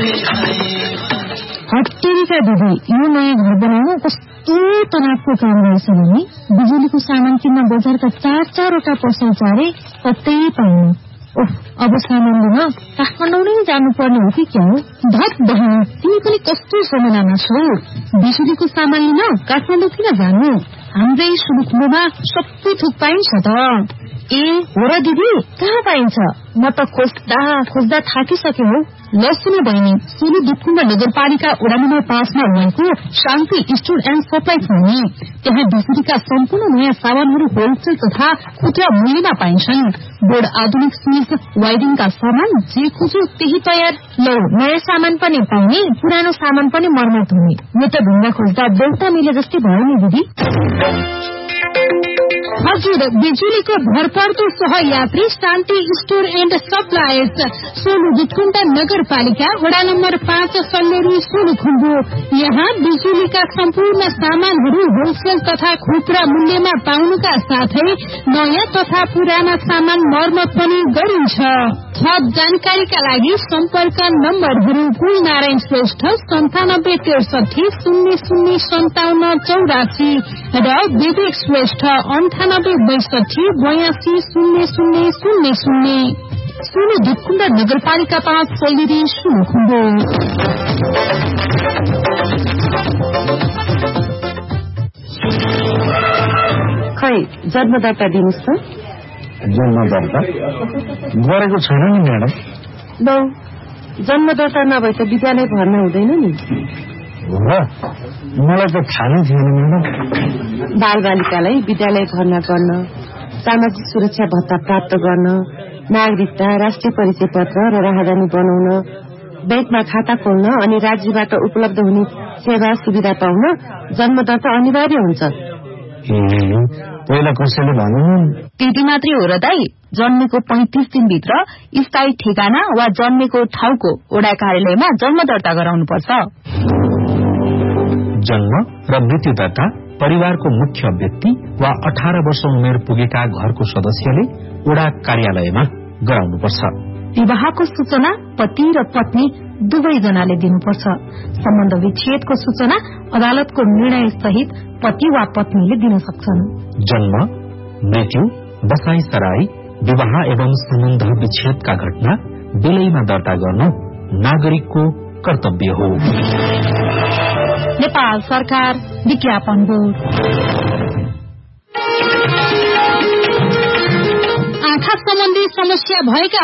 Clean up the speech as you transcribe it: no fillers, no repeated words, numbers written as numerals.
हट्टेरीका दिदी, यो नयाँ घर बनाउनु कस्तो तनावको काम रहेछ भने बिजुलीको सामान किन्न बजारका 4-4वटा पसल चारे कतै पाउनु। अब सामान लिन काठमाडौँ नै जानुपर्ने हो कि क्या हो? धत बहिनी, तिमी पनि कस्तो समयमा छौ? बिजुलीको सामान लिन काठमाडौँ किन जानु? हाम्रै सुलुखुम्बुमा सबै थोक पाइन्छ त। ए हो र दिदी, कहाँ पाइन्छ? म त खोज्दा थाकिसके हो। ल सुन बहिनी, सोलु दुधकुण्ड नगरपालिका वडा नम्बर 5 मा रहेको शान्ति स्टोर एन्ड सप्लाई छ नि। त्यहाँ बिजुलीका सम्पूर्ण नयाँ सामानहरू होलसेल तथा खुद्रा मूल्यमा पाइन्छन्। बोर्ड, आधुनिक स्विच, वायरिङका सामान जे खोज्यो त्यही तयार। ल, नयाँ सामान पनि पाउने, पुरानो सामान पनि मर्मत हुने। यो त ढुङ्गा खोज्दा देउता मिले जस्तै भयो नि दिदी। हजुर, बिजुलीको भरपर्दो सहयात्री शान्ति store and suppliers, Solu Dudhkund नगरपालिका वडा नम्बर 5 सल्लेरी सोलुखुम्बु। यहाँ बिजुलीका सम्पूर्ण सामानहरू होलसेल तथा खुद्रा मूल्यमा पाउनुका साथै नयाँ तथा पुराना सामान मर्मत पनि गरिन्छ। थप जानकारीका लागि सम्पर्क नम्बरहरू कुलनारायण श्रेष्ठ 9763 005784 र विवेक श्रेष्ठ 9862 820000। सोलु दुधकुण्ड नगरपालिका 5 सल्लेरी सोलुखुम्बु। खै जन्मदर्ता दिनुहोस् त। जन्मदर्ता गरेको छैन नि म्याडम। लौ, जन्मदर्ता नभए त विद्यालय भर्ना हुँदैन नि। हो, मलाई त थाहा नै थिएन म्याडम। बालबालिकालाई विद्यालय भर्ना गर्न, सामाजिक सुरक्षा भत्ता प्राप्त गर्न, नागरिकता, राष्ट्रिय परिचय पत्र र राहदानी बनाउन, बैंकमा खाता खोल्न अनि राज्यबाट उपलब्ध हुने सेवा सुविधा पाउन जन्मदर्ता अनिवार्य हुन्छ। पहिला कसैले भन्नु? त्यति मात्रै हो र दाई? जन्मेको 35 दिनभित्र स्थायी ठेगाना वा जन्मेको ठाउँको वडा कार्यालयमा जन्म दर्ता गराउनुपर्छ। जन्म र मृत्यु दर्ता परिवारको मुख्य व्यक्ति वा 18 वर्ष उमेर पुगेका घरको सदस्यले वडा कार्यालयमा गराउनुपर्छ। विवाहको सूचना पति र पत्नी दुवैजनाले दिनुपर्छ। सम्बन्ध विच्छेदको सूचना अदालतको निर्णय सहित पति वा पत्नीले दिन सक्छन्। जन्म, मृत्यु, बसाई सराई, विवाह एवं सम्बन्ध विच्छेदका घटना बेलैमा दर्ता गर्नु नागरिकको कर्तव्य हो। नेपाल सरकार विज्ञापन बोर्ड। आँखा सम्बन्धी समस्या भएका